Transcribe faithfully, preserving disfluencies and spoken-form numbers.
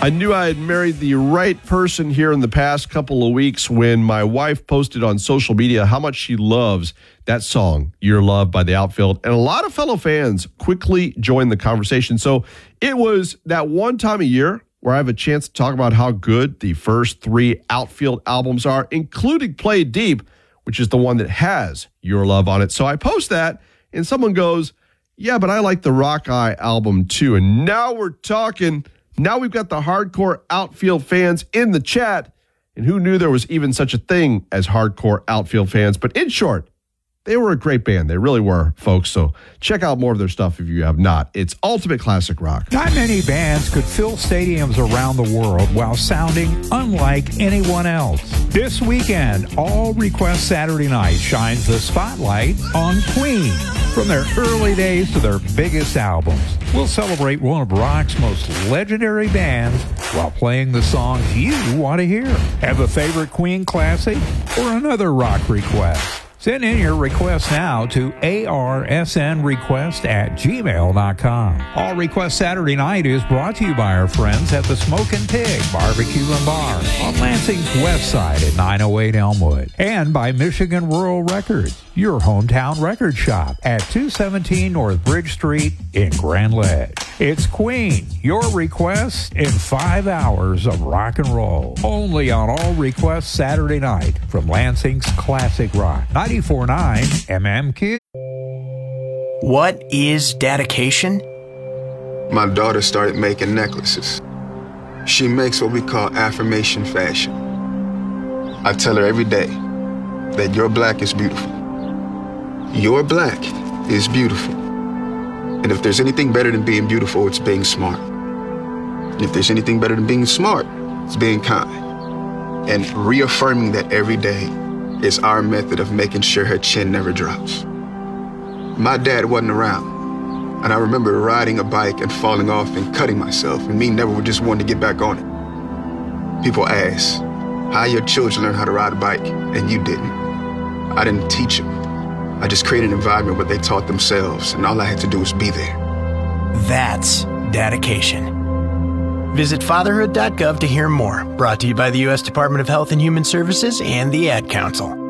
I knew I had married the right person here in the past couple of weeks when my wife posted on social media how much she loves that song, Your Love by The Outfield. And a lot of fellow fans quickly joined the conversation. So it was that one time a year where I have a chance to talk about how good the first three Outfield albums are, including Play It Deep, which is the one that has Your Love on it. So I post that and someone goes, yeah, but I like the Rock Eye album too. And now we're talking. Now we've got the hardcore Outfield fans in the chat, and who knew there was even such a thing as hardcore Outfield fans? But in short, they were a great band. They really were, folks. So check out more of their stuff if you have not. It's ultimate classic rock. Not many bands could fill stadiums around the world while sounding unlike anyone else. This weekend, All Request Saturday Night shines the spotlight on Queen. From their early days to their biggest albums, we'll celebrate one of rock's most legendary bands while playing the songs you want to hear. Have a favorite Queen classic or another rock request? Send in your request now to arsnrequest at gmail dot com. All Request Saturday Night is brought to you by our friends at the Smokin' Pig Barbecue and Bar on Lansing's west side at nine oh eight Elmwood, and by Michigan Rural Records, your hometown record shop at two seventeen North Bridge Street in Grand Ledge. It's Queen, your request in five hours of rock and roll. Only on All Request Saturday Night from Lansing's Classic Rock, ninety-four point nine M M Q. What is dedication? My daughter started making necklaces. She makes what we call affirmation fashion. I tell her every day that your black is beautiful. Your black is beautiful. And if there's anything better than being beautiful, it's being smart. And if there's anything better than being smart, it's being kind. And reaffirming that every day is our method of making sure her chin never drops. My dad wasn't around, and I remember riding a bike and falling off and cutting myself, and me never just wanting to get back on it. People ask, how your children learn how to ride a bike, and you didn't? I didn't teach them. I just created an environment where they taught themselves, and all I had to do was be there. That's dedication. Visit fatherhood dot gov to hear more. Brought to you by the U S Department of Health and Human Services and the Ad Council.